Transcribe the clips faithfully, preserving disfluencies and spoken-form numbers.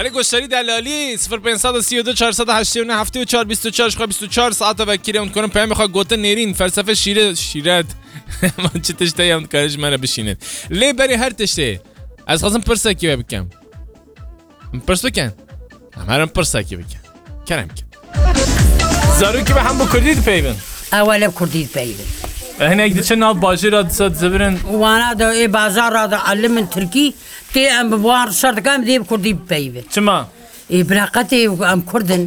ولی گشتاری دلالی صفر پانصد و سی و دو چهارصد و هشتاد و نه هفتاد و چهار بیست و چهار بیست و چهار ساعت وکیل اون کنم پیام میخواد گوته نرین فلسفه شیره شیرت من چه تشته هم کارش منو بشینید لی بری هر تشته از خواستم پرسکی بکم پرس بکن همرم پرسکی بکن کرم کن زارو که به هم بکردید پیون اولا کردید پیون هنا يقدر شنو باجرة صد زبرن وانا دا اي بازار هذا علم من تركي تي ام بوار شرط كام دي كردي بيبه شما اي بلاقتي ام كردن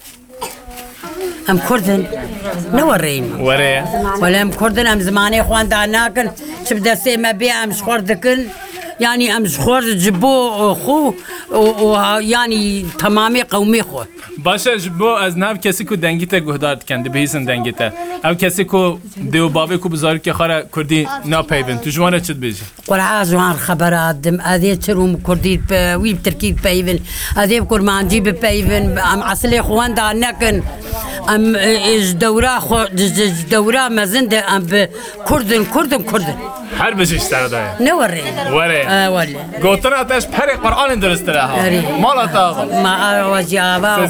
ام كردن نورين وريه ولا ام كردن ام زماني اخوان داناكن تبدا سي ما بي ام شخور دكن يعني ام شخور جبو خو ويعني تمامي قومي خو باشه جبو از ناو کسی کو دنگیت گهدار کنده بهیسن دنگیت او کسی کو دیو بابی کو بزار که خاره کردی نا پیون تو جوانه چت بیجی قرعه جوان خبرات دم ادي تروم كردي وي بتركي بيفن ادي كرمان جيب بيفن ام اصلي اخوان دا نكن ام دورا خو دورا مزند ام كردن كردن كردن هر بجيش سر دايا نوري وري اه ولا قوتنا تاش بحري قرآن درست لها مالا تاغل ما وجابا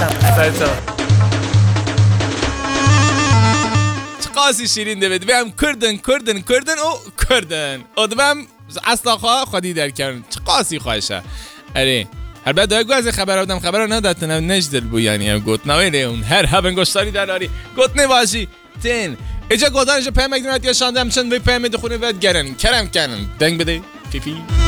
قاسی شیرین دوید بهم کردن کردن کردن او کردن ادبم اصلا خواه خودی در کردن چه قاسی خواهشه اره هر بعد دایگو از خبر آدم خبر رو ندادتنم نجدل بو یعنی هم گوت نویله اون هر هبن گشتاری دلاری گوت نباشی تین ایجا گودانش پیام اگرانت یا شاندم چند بی پیام دخونه ود گرن کرم کنن دنگ بده فیفی